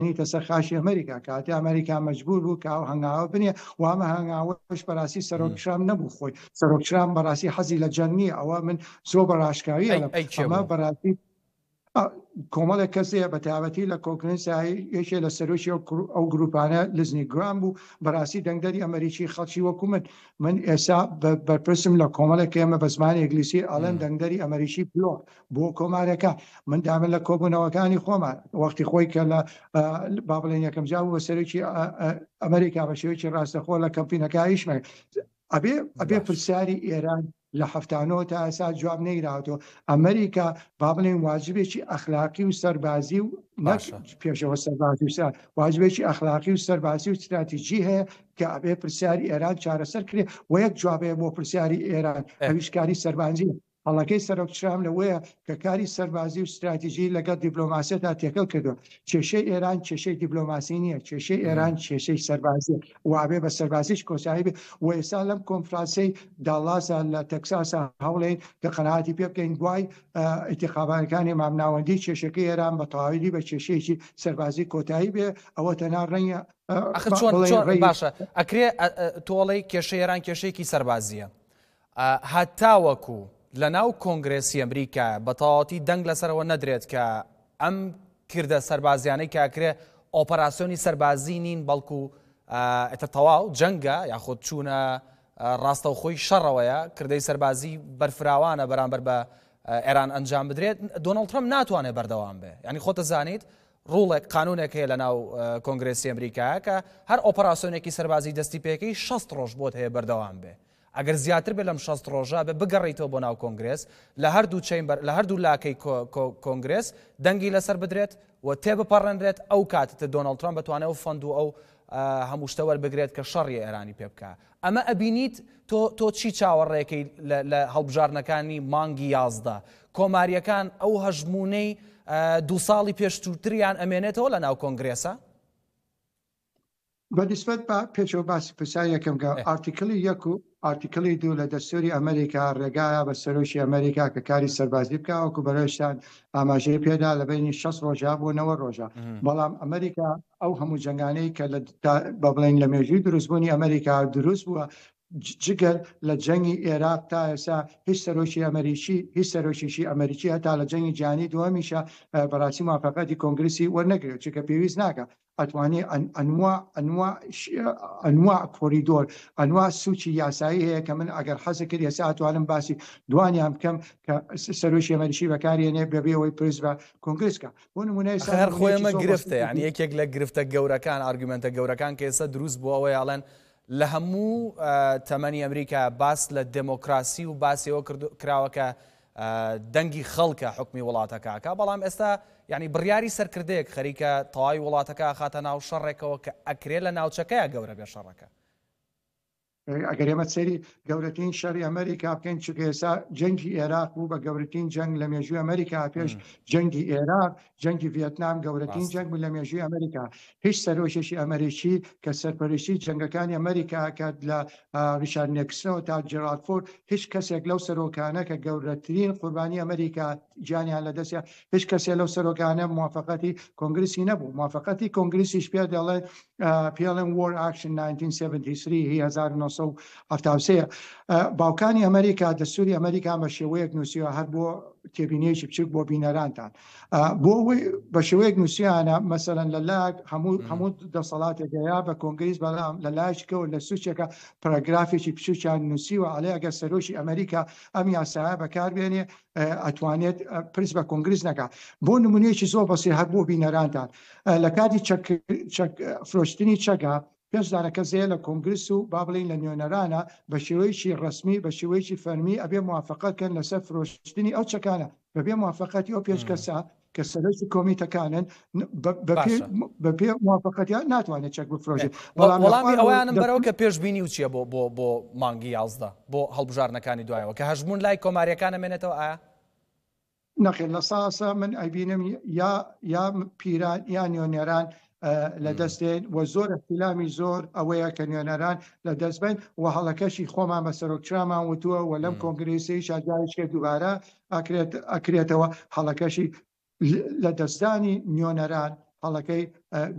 نیتە سەر خاشی ئەمریکا کاتی ئەمریکا مەجبور بوو کە ئەو هەنگاوە بنێ وامە هەنگاوەش بەڕاستی سەرۆکشام نەبوو خۆی سەرۆکشام بەڕاستی حەزی لە جەنگ نییە ئەوە من زۆر بەڕاشکاویە ئەمە بەڕاستی کۆمەڵێک کەسەیە بە تایبەتی لە کۆنگرێسایی یەکێ لە سەرۆکی ئەو گروپانە لزنی گرام بوو بەڕاستی دەنگدەری ئەمریکی خەڵکی وەکو من ئێستا بەرپرسم لە کۆمەڵێک ئێمە بە زمانی ئینگلیسی ئەڵێن دەنگدەری ئەمریکی پلۆ بۆ کۆمارەکە من دامن لە کۆبوونەوەکانی خۆمان وەختی خۆی کە لە با بڵێن یەکەم جا بوو بە سەرۆکی ئەمریکا بە شێوەیەکی ڕاستەخۆ لە کەمپینەکە ئیشمە ئەبێ پرسیاری ئێران لە هەفتانەوە تا ئێستا جواب نەیراوەتەوە ئەمریکا با بڵێن واجبێکی ئەخلاقی و سەربازی و نەک پێشەوە سەربازی و واجبێکی ئەخلاقی و سەربازی و استراتیژی هەیە کە ئەبێ پرسیاری ئێران چارەسەر کرێ و یەک جوابەیە بۆ پرسیاری ئێران ئەویشکاری سەربازی هەڵەکەی سەرۆکشام لەوەیە کە کاری سەربازی و استراتیژی لەگەڵ دیپلۆماسیەدا تێکەڵ کردو کێشەی ئێران کێشەی دیپلۆماسی نییە کێشەی ئێران کێشەی سەربازی وابێ بە سەربازیش کۆسایی بێ و ئێستا لەم کۆنفرانسەی داڵاسە لە تەکساسە هەوڵێن کە قەناعەتی پێ بکەین دوای ئینتیخاباتەکانی مامناوەندی کێشەکەی ئێران بە تەواوی بە کێشەیەکی سەربازی کۆتایی بێ ئەوە تەنها ڕەنگە چۆن باشە ئەکرێ تۆڵەی کێشەی ئێران کێشەیەکی سەربازیە هەتاوەکو لە ناو کۆنگرێسی ئەمریکا بە تەواوەتی دەنگ لەسەرەوە نەدرێت کە ئەم کردە سەربازیانەی کاکرێ ئۆپەراسیۆنی سەربازی نین بەڵکو تەواو جەنگە یاخود چوونە ڕاستەوخۆی شەڕەوەیە کردەی سەربازی بەرفراوانە بەرامبەر بە ئێران ئەنجام بدرێت دۆناڵد ترەمپ ناتوانێت بەردەوام بێ یعنی خۆتە زانیت ڕوڵێک قانونێک هەیە لە ناو کۆنگرێسی ئەمریکایە کە هەر ئۆپەراسیۆنێکی سەربازی دەستی پێکەی 60 ڕۆژ بۆت هەیە بەردەوام بێ ئەگەر زیاتر بێ لەم 60 ڕۆژە بێ بگەڕیتەوە بۆ ناو کۆنگرێس لە هەردوو چەمبەر لە هەردوو لاکەی کۆنگرێس دەنگی لەسەر بدرێت و تێبپەڕێنرێت ئەو کاتتە دۆناڵد ترەمپ بتوانێت و فەند و ئەو هەموو شتە وەربگرێت کە شەڕی ئێرانی پێ بکە ئەمە ئەبینیت تۆ چی چاوەڕێەکەی لە هەڵبژارنەکانی مانگی 11 کۆماریەکان ئەو هەژمونەی 2 ساڵی پێشتوتریان ئەمێنێتەوە لە ناو کۆنگرێسە بەنسبەت بە پێچەوە باسی پرسیاری یەکەم ئارتیکلی 1 و ئارتیکلی 2 لە دەستوری ئەمریکا ڕێگایە بە سەرۆکی ئەمریکا کە کاری سەربازی بکە وەکو بەڕێشتان ئاماژەی پێدا لە بینی 6 ڕۆژە بۆ 9 ڕۆژە بەڵام ئەمریکا ئەو هەموو جنگانەی کە بە بڵێن لە مێژووی دروستبوونی ئەمریکا دروست بووە جگەر لە جەنگی عێراق تا ئێستا هیچ سەرۆکی ئەمریکی هیچ سەرۆکیشی ئەمریکی هەتا لە جەنگی جیهانی دووەمیشە بەڕاستی موافقەتی کۆنگرسی وەرنەگرێت چونکە پێویست ناکە ئەتوانێت ئەنواع کۆریدۆر ئەنواع سوچی یاسایی هەیە کە من ئەگەر حەزە کرد ئێستا ئەتوانم باسی دوانیان بکەم کە سەرۆکی ئەمریکی بەکارێنێ بەبێەوەی پرس بە کۆنگرسکە بۆ نمونەی هەر خۆیمە گرفتە یعنی یەکێک لە گرفتە گەورەکان ئارگومنتە گەورەکان کە ئێستا دروست بووە ئەوەی ئەڵێن لە هەموو تەمەنی ئەمریکا باس لە دموکراسی و باسیەوە کراوەکە دەنگی خەڵکە حکمی وڵاتەکەکە بەڵام ئێستا یعنی بڕیاری سەرکردەیەک خەریکە تەواوی وڵاتەکە خاتە ناو شەڕێکەوە کە ئەکرێ لە ناوچەکەیە گەورە بێ شەڕەکە ئەگەر ئێمە سەری گەورەترین شەڕی ئەمریکا بکەین چونکە ئێستا جەنگی عێراق بوو بە گەورەترین جەنگ لە مێژووی ئەمریکا پێش جەنگی عێراق جەنگی ڤێتنام گەورەترین جەنگ بوو لە مێژووی ئەمریکا هیچ سەرۆکێکی ئەمریکی کە سەرپەرشتی جەنگەکانی ئەمریکا کە لە ریچارد نیکسنەوە تا جێرالد فۆرد هیچ کەسێک لەو سەرۆکانە کە گەورەترین قوربانی ئەمریکا گیانیان لەدەستیان هیچ کەسێک لەو سەرۆکانە موافقەتی کۆنگرسی نەبوو موافقەتی کۆنگرسیش پێ دەڵێن PLM War Action 1973 باوکانی ئەمریکا دەستوری ئەمریکا بە شێوەیەک نووسیوە هەر بۆ تێبینیەکی بچووک بۆ بینەرانتان بۆ بە شێوەیەک نووسیانە مەسەرەن لە لاک هەموو دەسەڵاتێکەیە بە کۆنگریس بەڵام لە لایشکەوە لە سوچێکە پەراگرافێکی بچووکیان نووسیوە ئەڵێ ئەگەر سەرۆکی ئەمریکا ئەم یاسایە بەکاربێنێ ئەتوانێت پرس بە کۆنگریس نەکات بۆ نمونەیەکی زۆر بەسیط هەر بۆ بینەرانتان لە کاتی فرۆشتنی چەکە پێشدارەکە زێ لە کۆنگرس و با بڵین لە نوێنەرانە بە شێوەیەکی ڕسمی بە شێوەیەکی فەرمی ئەبێ موافقەتکەن لەسەر فرۆشتنی ئەو چەکانە بەبێ موافقەتی ئەو پێشکەسە کە سەرۆکی کۆمیتەکانن بە پێ موافقەتیان ناتوانێت چەک بفرۆشێت وەڵامی ئەویانم بەرەوە کە پێشبینی و چییە بۆ مانگی 11 بۆ هەڵبژارنەکانی دوایەوە کە هەژمون لای کۆماریەکان ئەمێنێتەوە ئایا نەخێر لە ساسە من ئەبینم یا پیران یا نوێنەران لە دەستێن و زۆر احتیلامی زۆر ئەوەیە کە نوێنەران لە دەستبن و هەڵەکەشی خۆمان بە سەرۆکچرامان وتووە و لەم کۆنگرێسی شاجارشکە دووبارە ئەکرێتەوە هەڵەکەشی لە دەستدانی نوێنەران هەڵەکەی